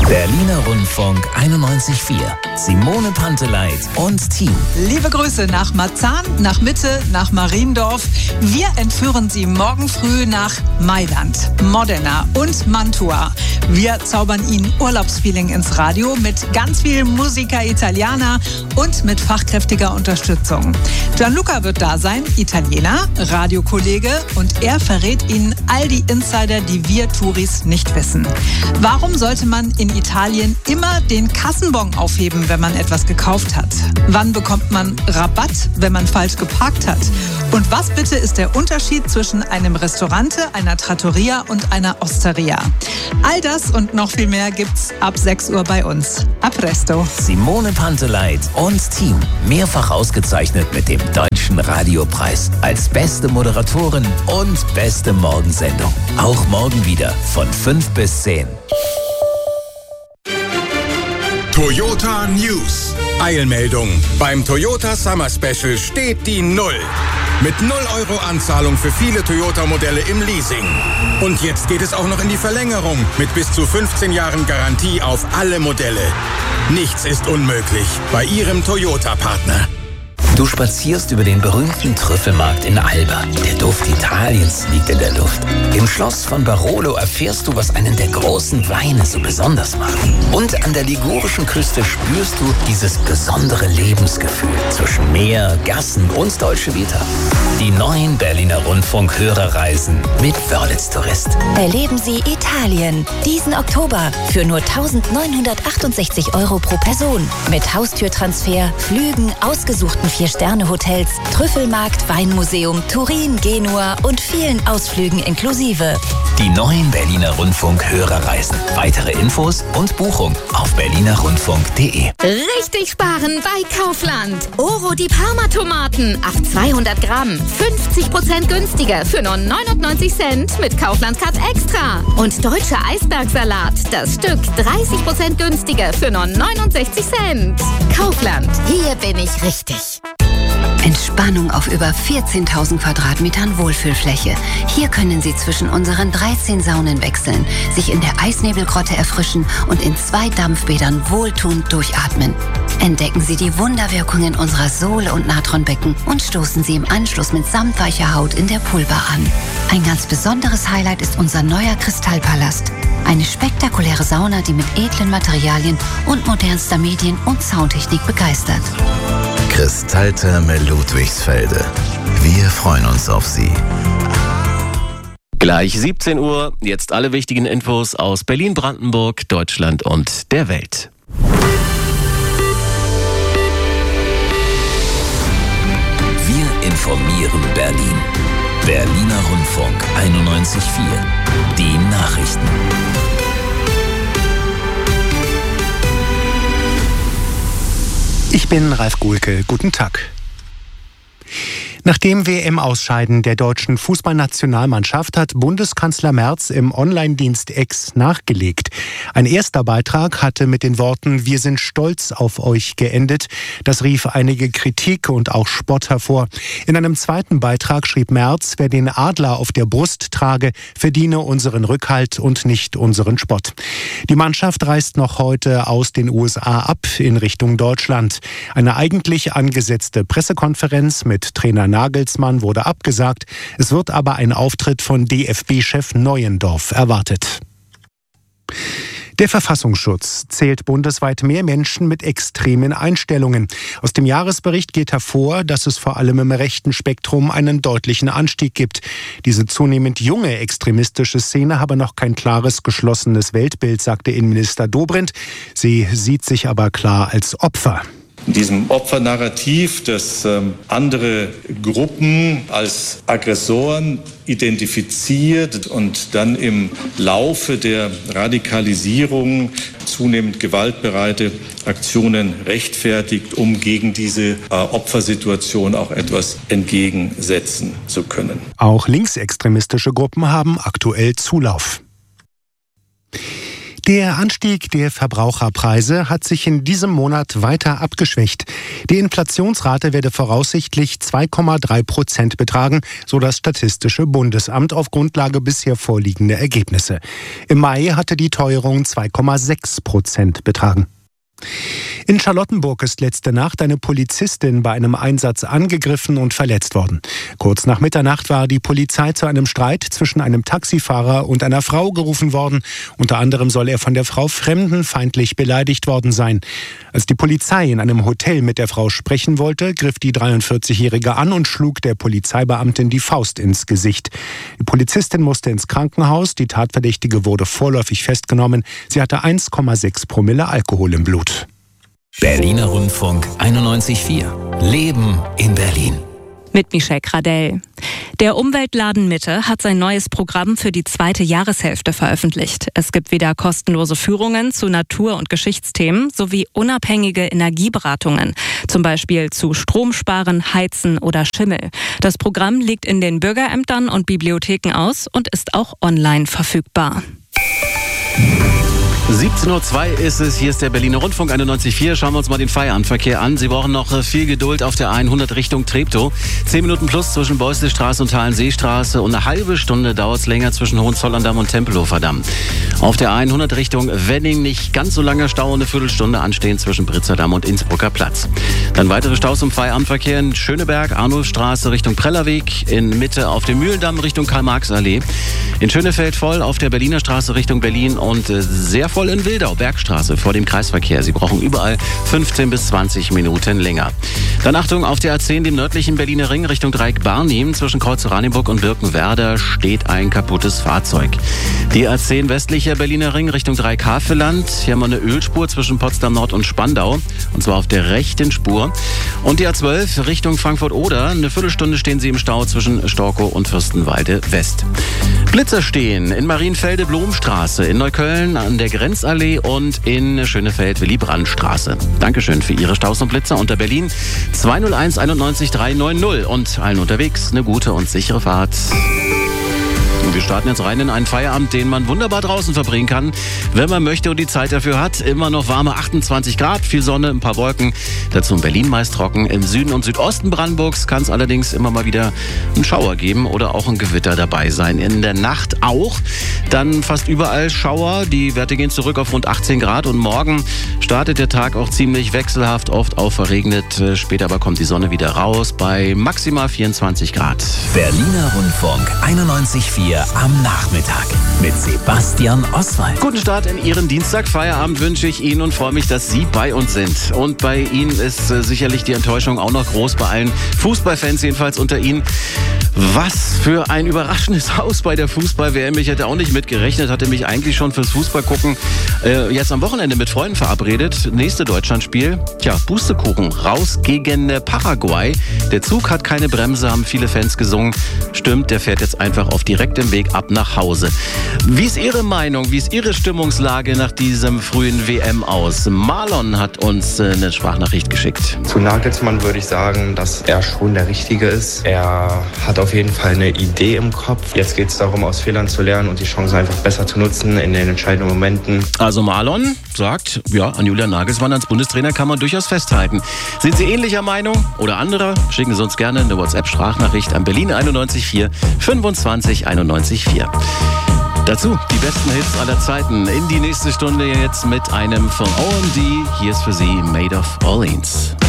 Berliner Rundfunk 91.4. Simone Panteleit und Team. Liebe Grüße nach Marzahn, nach Mitte, nach Mariendorf. Wir entführen Sie morgen früh nach Mailand, Modena und Mantua. Wir zaubern Ihnen Urlaubsfeeling ins Radio mit ganz viel Musica Italiana und mit fachkräftiger Unterstützung. Gianluca wird da sein, Italiener, Radiokollege, und er verrät Ihnen all die Insider, die wir Touris nicht wissen. Warum sollte man in Italien immer den Kassenbon aufheben, wenn man etwas gekauft hat? Wann bekommt man Rabatt, wenn man falsch geparkt hat? Und was bitte ist der Unterschied zwischen einem Restaurante, einer Trattoria und einer Osteria? All das und noch viel mehr gibt's ab 6 Uhr bei uns. A presto. Simone Panteleit und Team. Mehrfach ausgezeichnet mit dem Deutschen Radiopreis als beste Moderatorin und beste Morgensendung. Auch morgen wieder von 5 bis 10. Toyota News. Eilmeldung. Beim Toyota Summer Special steht die 0. Mit 0 € Anzahlung für viele Toyota-Modelle im Leasing. Und jetzt geht es auch noch in die Verlängerung mit bis zu 15 Jahren Garantie auf alle Modelle. Nichts ist unmöglich bei Ihrem Toyota-Partner. Du spazierst über den berühmten Trüffelmarkt in Alba. Der Duft Italiens liegt in der Luft. Im Schloss von Barolo erfährst du, was einen der großen Weine so besonders macht. Und an der ligurischen Küste spürst du dieses besondere Lebensgefühl zwischen Meer, Gassen und Dolce Vita. Die neuen Berliner Rundfunk-Hörerreisen mit Wörlitz Tourist. Erleben Sie Italien diesen Oktober für nur 1.968 € pro Person. Mit Haustürtransfer, Flügen, ausgesuchten 4-Sterne-Hotels, Trüffelmarkt, Weinmuseum, Turin, Genua und vielen Ausflügen inklusive. Die neuen Berliner Rundfunk-Hörerreisen. Weitere Infos und Buchung auf berlinerrundfunk.de. Richtig sparen bei Kaufland. Oro die Parma-Tomaten auf 200 Gramm. 50% günstiger für nur 99 Cent mit Kaufland Cut Extra. Und deutscher Eisbergsalat. Das Stück 30% günstiger für nur 69 Cent. Kaufland. Hier bin ich richtig. Entspannung auf über 14.000 Quadratmetern Wohlfühlfläche. Hier können Sie zwischen unseren 13 Saunen wechseln, sich in der Eisnebelgrotte erfrischen und in 2 Dampfbädern wohltuend durchatmen. Entdecken Sie die Wunderwirkungen unserer Sohle- und Natronbecken und stoßen Sie im Anschluss mit samtweicher Haut in der Poolbar an. Ein ganz besonderes Highlight ist unser neuer Kristallpalast. Eine spektakuläre Sauna, die mit edlen Materialien und modernster Medien- und Soundtechnik begeistert. Kristalltherme Ludwigsfelde. Wir freuen uns auf Sie. Gleich 17 Uhr, jetzt alle wichtigen Infos aus Berlin, Brandenburg, Deutschland und der Welt. Wir informieren Berlin. Berliner Rundfunk 91.4. Die Nachrichten. Ich bin Ralf Guhlke. Guten Tag. Nach dem WM-Ausscheiden der deutschen Fußballnationalmannschaft hat Bundeskanzler Merz im Online-Dienst X nachgelegt. Ein erster Beitrag hatte mit den Worten „Wir sind stolz auf euch" geendet. Das rief einige Kritik und auch Spott hervor. In einem zweiten Beitrag schrieb Merz, wer den Adler auf der Brust trage, verdiene unseren Rückhalt und nicht unseren Spott. Die Mannschaft reist noch heute aus den USA ab in Richtung Deutschland. Eine eigentlich angesetzte Pressekonferenz mit Trainer Nagelsmann wurde abgesagt. Es wird aber ein Auftritt von DFB-Chef Neuendorf erwartet. Der Verfassungsschutz zählt bundesweit mehr Menschen mit extremen Einstellungen. Aus dem Jahresbericht geht hervor, dass es vor allem im rechten Spektrum einen deutlichen Anstieg gibt. Diese zunehmend junge extremistische Szene habe noch kein klares, geschlossenes Weltbild, sagte Innenminister Dobrindt. Sie sieht sich aber klar als Opfer. In diesem Opfernarrativ, das andere Gruppen als Aggressoren identifiziert und dann im Laufe der Radikalisierung zunehmend gewaltbereite Aktionen rechtfertigt, um gegen diese Opfersituation auch etwas entgegensetzen zu können. Auch linksextremistische Gruppen haben aktuell Zulauf. Der Anstieg der Verbraucherpreise hat sich in diesem Monat weiter abgeschwächt. Die Inflationsrate werde voraussichtlich 2,3% betragen, so das Statistische Bundesamt auf Grundlage bisher vorliegender Ergebnisse. Im Mai hatte die Teuerung 2,6% betragen. In Charlottenburg ist letzte Nacht eine Polizistin bei einem Einsatz angegriffen und verletzt worden. Kurz nach Mitternacht war die Polizei zu einem Streit zwischen einem Taxifahrer und einer Frau gerufen worden. Unter anderem soll er von der Frau fremdenfeindlich beleidigt worden sein. Als die Polizei in einem Hotel mit der Frau sprechen wollte, griff die 43-Jährige an und schlug der Polizeibeamtin die Faust ins Gesicht. Die Polizistin musste ins Krankenhaus. Die Tatverdächtige wurde vorläufig festgenommen. Sie hatte 1,6 Promille Alkohol im Blut. Berliner Rundfunk 91.4. Leben in Berlin. Mit Michelle Gradell. Der Umweltladen Mitte hat sein neues Programm für die zweite Jahreshälfte veröffentlicht. Es gibt wieder kostenlose Führungen zu Natur- und Geschichtsthemen sowie unabhängige Energieberatungen, zum Beispiel zu Stromsparen, Heizen oder Schimmel. Das Programm liegt in den Bürgerämtern und Bibliotheken aus und ist auch online verfügbar. 17:02 Uhr ist es, hier ist der Berliner Rundfunk 91.4. Schauen wir uns mal den Feierabendverkehr an. Sie brauchen noch viel Geduld auf der 100 Richtung Treptow. 10 Minuten plus zwischen Beuslestraße und Thalenseestraße und eine halbe Stunde dauert es länger zwischen Hohenzollern-Damm und Tempelhofer Damm. Auf der 100 Richtung Wenning nicht ganz so langer Stau, eine Viertelstunde anstehen zwischen Britzer-Damm und Innsbrucker Platz. Dann weitere Staus im Feierabendverkehr in Schöneberg, Arnulfstraße Richtung Prellerweg, in Mitte auf dem Mühlendamm Richtung Karl-Marx-Allee, in Schönefeld voll auf der Berliner Straße Richtung Berlin und sehr voll in Wildau, Bergstraße, vor dem Kreisverkehr. Sie brauchen überall 15 bis 20 Minuten länger. Dann Achtung, auf der A10, dem nördlichen Berliner Ring, Richtung Dreieck Barnim, zwischen Kreuz Oranienburg und Birkenwerder steht ein kaputtes Fahrzeug. Die A10 westlicher Berliner Ring, Richtung Dreieck Havelland. Hier haben wir eine Ölspur zwischen Potsdam Nord und Spandau, und zwar auf der rechten Spur. Und die A12 Richtung Frankfurt-Oder, eine Viertelstunde stehen Sie im Stau zwischen Storkow und Fürstenwalde West. Blitzer stehen in Marienfelde-Blomstraße, in Neukölln an der Grenzallee und in Schönefeld-Willy-Brandt-Straße. Dankeschön für Ihre Staus und Blitzer unter Berlin 201 91 390 und allen unterwegs eine gute und sichere Fahrt. Wir starten jetzt rein in einen Feierabend, den man wunderbar draußen verbringen kann, wenn man möchte und die Zeit dafür hat. Immer noch warme 28 Grad, viel Sonne, ein paar Wolken. Dazu in Berlin meist trocken. Im Süden und Südosten Brandenburgs kann es allerdings immer mal wieder einen Schauer geben oder auch ein Gewitter dabei sein. In der Nacht auch. Dann fast überall Schauer. Die Werte gehen zurück auf rund 18 Grad. Und morgen startet der Tag auch ziemlich wechselhaft, oft auch verregnet. Später aber kommt die Sonne wieder raus bei maximal 24 Grad. Berliner Rundfunk 91.4 am Nachmittag mit Sebastian Oswald. Guten Start in Ihren Dienstag. Feierabend wünsche ich Ihnen und freue mich, dass Sie bei uns sind. Und bei Ihnen ist sicherlich die Enttäuschung auch noch groß, bei allen Fußballfans jedenfalls unter Ihnen. Was für ein überraschendes Haus bei der Fußball-WM. Ich hätte auch nicht mitgerechnet, hatte mich eigentlich schon fürs Fußballgucken jetzt am Wochenende mit Freunden verabredet. Nächste Deutschlandspiel, Pustekuchen, raus gegen Paraguay. Der Zug hat keine Bremse, haben viele Fans gesungen. Stimmt, der fährt jetzt einfach auf direktem Weg ab nach Hause. Wie ist Ihre Meinung, wie ist Ihre Stimmungslage nach diesem frühen WM aus? Marlon hat uns eine Sprachnachricht geschickt. Zu Nagelsmann würde ich sagen, dass er schon der Richtige ist. Er hat auf jeden Fall eine Idee im Kopf. Jetzt geht es darum, aus Fehlern zu lernen und die Chance einfach besser zu nutzen in den entscheidenden Momenten. Also Marlon sagt, an Julian Nagelsmann als Bundestrainer kann man durchaus festhalten. Sind Sie ähnlicher Meinung oder anderer? Schicken Sie uns gerne eine WhatsApp-Sprachnachricht an Berlin 91.4 25 91.4. Dazu die besten Hits aller Zeiten. In die nächste Stunde jetzt mit einem von OMD. Hier ist für Sie Made of Orleans.